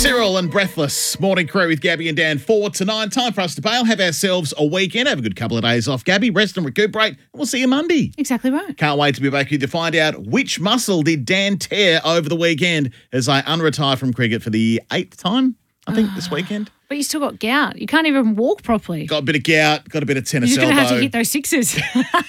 Cyril and Breathless. Morning crew with Gabby and Dan 4 to 9. Time for us to bail. Have ourselves a weekend. Have a good couple of days off, Gabby. Rest and recuperate. We'll see you Monday. Exactly right. Can't wait to be back with you to find out which muscle did Dan tear over the weekend as I unretire from cricket for the 8th time, I think, this weekend. But you still got gout. You can't even walk properly. Got a bit of gout, got a bit of tennis You're elbow. just going to have to hit those sixes.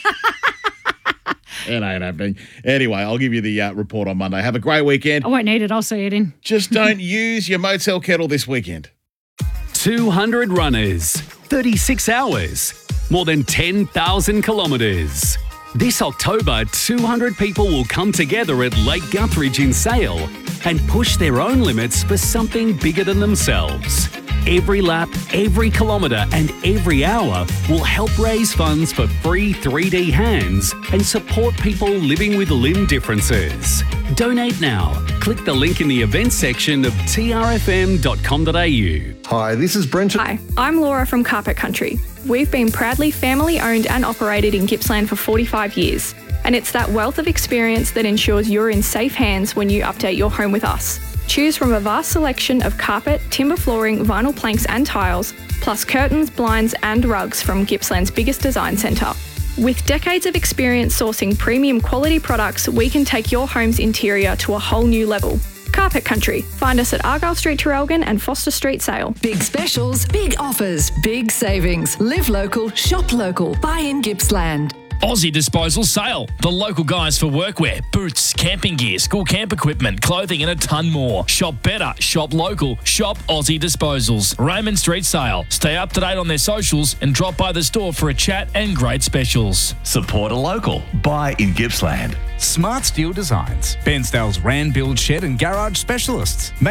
It ain't happening. Anyway, I'll give you the report on Monday. Have a great weekend. I won't need it. I'll see it in. Just don't use your motel kettle this weekend. 200 runners, 36 hours, more than 10,000 kilometres. This October, 200 people will come together at Lake Guthridge in Sale and push their own limits for something bigger than themselves. Every lap, every kilometre and every hour will help raise funds for free 3D hands and support people living with limb differences. Donate now. Click the link in the events section of trfm.com.au. Hi, this is Brenton. Hi, I'm Laura from Carpet Country. We've been proudly family owned and operated in Gippsland for 45 years. And it's that wealth of experience that ensures you're in safe hands when you update your home with us. Choose from a vast selection of carpet, timber flooring, vinyl planks and tiles, plus curtains, blinds and rugs from Gippsland's biggest design centre. With decades of experience sourcing premium quality products, we can take your home's interior to a whole new level. Carpet Country. Find us at Argyle Street, Traralgon and Foster Street, Sale. Big specials, big offers, big savings. Live local, shop local. Buy in Gippsland. Aussie Disposal Sale. The local guys for workwear, boots, camping gear, school camp equipment, clothing and a ton more. Shop better, shop local, shop Aussie Disposals. Raymond Street Sale. Stay up to date on their socials and drop by the store for a chat and great specials. Support a local. Buy in Gippsland. Smart Steel Designs. Bensdale's Rand Build Shed and Garage Specialists.